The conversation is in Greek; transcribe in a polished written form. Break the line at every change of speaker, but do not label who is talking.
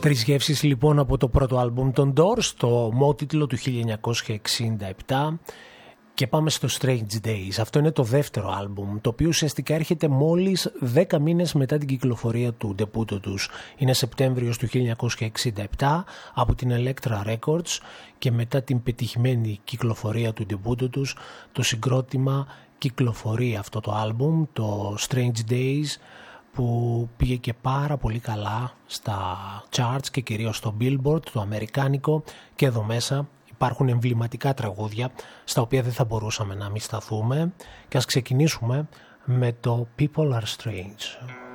Τρεις γεύσεις λοιπόν από το πρώτο άλμπουμ των Doors, το ομότιτλο του 1967, και πάμε στο Strange Days. Αυτό είναι το δεύτερο άλμπουμ, το οποίο ουσιαστικά έρχεται μόλις 10 μήνες μετά την κυκλοφορία του ντεπούτο τους. Είναι Σεπτέμβριος του 1967 από την Elektra Records, και μετά την πετυχημένη κυκλοφορία του ντεπούτο τους, το συγκρότημα κυκλοφορεί αυτό το άλμπουμ, το Strange Days, που πήγε και πάρα πολύ καλά στα charts και κυρίως στο Billboard, το αμερικάνικο, και εδώ μέσα υπάρχουν εμβληματικά τραγούδια στα οποία δεν θα μπορούσαμε να μην σταθούμε, και ας ξεκινήσουμε με το People Are Strange.